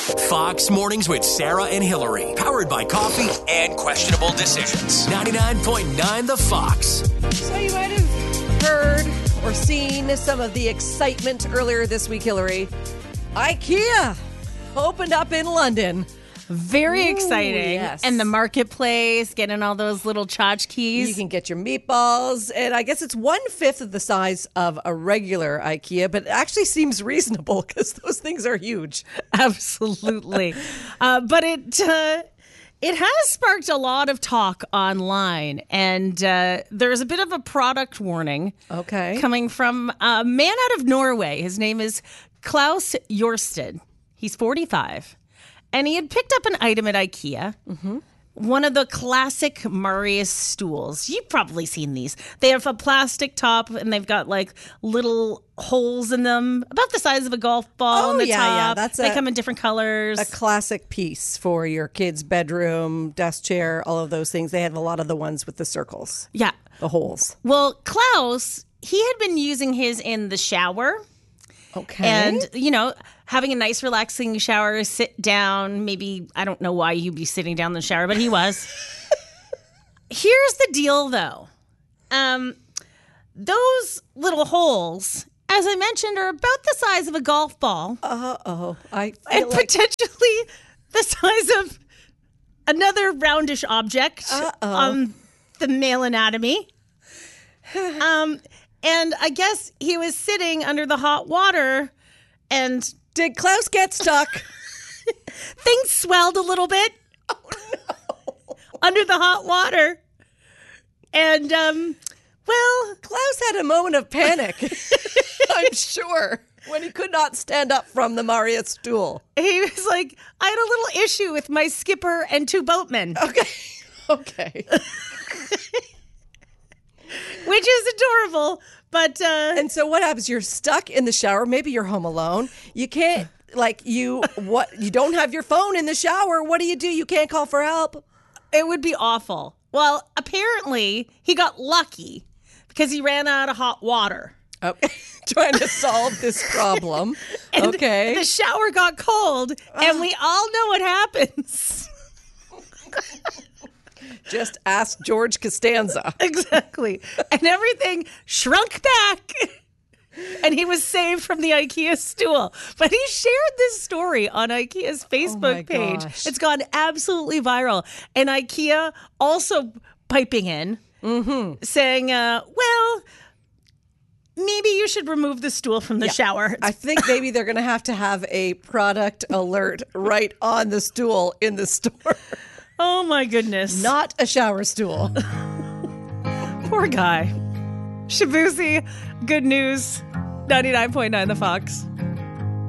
Fox Mornings with Sarah and Hillary. Powered by coffee and questionable decisions. 99.9 The Fox. So you might have heard or seen some of the excitement earlier this week, Hillary. IKEA opened up in London. Very exciting. Yes. And the marketplace, getting all those little tchotchkes. You can get your meatballs, and I guess it's 1/5 of the size of a regular IKEA, but it actually seems reasonable because those things are huge. Absolutely. But it has sparked a lot of talk online, and there's a bit of a product warning coming from a man out of Norway. His name is Klaus Jorsted. He's 45. And he had picked up an item at IKEA, one of the classic Marius stools. You've probably seen these. They have a plastic top, and they've got like little holes in them, about the size of a golf ball on the top. They come in different colors. A classic piece for your kid's bedroom, desk chair, all of those things. They have a lot of the ones with the circles. Yeah. The holes. Well, Klaus, he had been using his in the shower. Okay. And, having a nice relaxing shower, sit down. Maybe, I don't know why you'd be sitting down in the shower, but he was. Here's the deal, though. Those little holes, as I mentioned, are about the size of a golf ball. And potentially the size of another roundish object on the male anatomy. And I guess he was sitting under the hot water, and did Klaus get stuck? Things swelled a little bit. Oh, no. Under the hot water. And, Klaus had a moment of panic, I'm sure, when he could not stand up from the Marius stool. He was like, I had a little issue with my skipper and two boatmen. Okay. Which is adorable, but... And so what happens? You're stuck in the shower. Maybe you're home alone. You can't, you don't have your phone in the shower. What do? You can't call for help. It would be awful. Well, apparently, he got lucky because he ran out of hot water. Okay. Trying to solve this problem. And okay. The shower got cold, and we all know what happens. Just ask George Costanza. Exactly. And everything shrunk back. And he was saved from the IKEA stool. But he shared this story on IKEA's Facebook page. Gosh. It's gone absolutely viral. And IKEA also piping in, saying, maybe you should remove the stool from the shower. I think maybe they're going to have a product alert right on the stool in the store. Oh, my goodness. Not a shower stool. Poor guy. Shabuzi, good news. 99.9 The Fox.